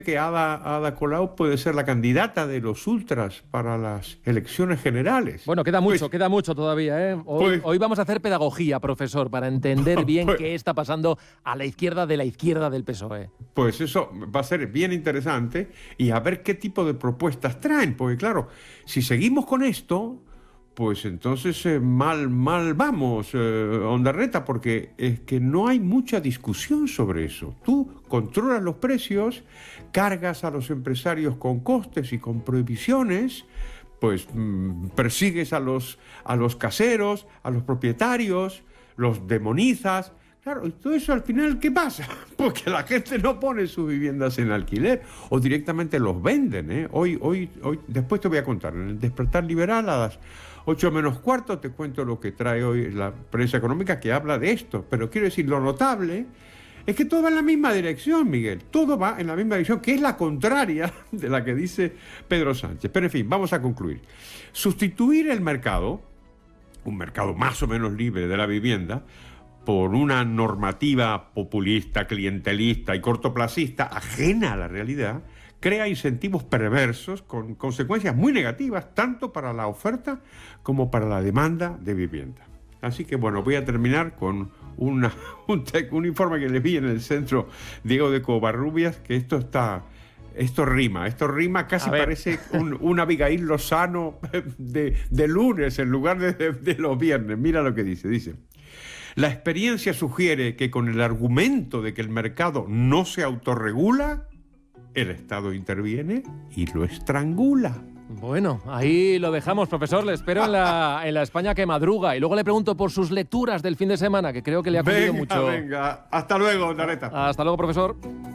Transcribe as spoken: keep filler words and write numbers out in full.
que Ada, Ada Colau puede ser la candidata de los ultras para las elecciones generales. Bueno, queda mucho, pues, queda mucho todavía, ¿eh? Hoy, pues, hoy vamos a hacer pedagogía, profesor, para entender bien pues, qué está pasando a la izquierda de la izquierda del P S O E. Pues eso va a ser bien interesante y a ver qué tipo de propuestas traen, porque claro, si seguimos con esto, pues entonces eh, mal, mal vamos, eh, Ondarreta, porque es que no hay mucha discusión sobre eso. Tú controlas los precios, cargas a los empresarios con costes y con prohibiciones, pues mmm, persigues a los, a los caseros, a los propietarios, los demonizas. Claro, y todo eso al final, ¿qué pasa? Porque la gente no pone sus viviendas en alquiler o directamente los venden, ¿eh? Hoy, hoy, hoy, después te voy a contar, en el Despertar Liberal a las ocho menos cuarto te cuento lo que trae hoy la prensa económica que habla de esto. Pero quiero decir, lo notable es que todo va en la misma dirección, Miguel. Todo va en la misma dirección, que es la contraria de la que dice Pedro Sánchez. Pero en fin, vamos a concluir. Sustituir el mercado, un mercado más o menos libre de la vivienda, por una normativa populista, clientelista y cortoplacista, ajena a la realidad, crea incentivos perversos con consecuencias muy negativas, tanto para la oferta como para la demanda de vivienda. Así que bueno, voy a terminar con una, un, un informe que les vi en el centro Diego de Covarrubias, que esto está... Esto rima, esto rima, casi parece un, un Abigail Lozano de, de lunes en lugar de, de, de los viernes. Mira lo que dice, dice... La experiencia sugiere que con el argumento de que el mercado no se autorregula, el Estado interviene y lo estrangula. Bueno, ahí lo dejamos, profesor. Le espero en la, en la España que madruga. Y luego le pregunto por sus lecturas del fin de semana, que creo que le ha cumplido venga, mucho. Venga, hasta luego, Ondarreta. Hasta luego, profesor.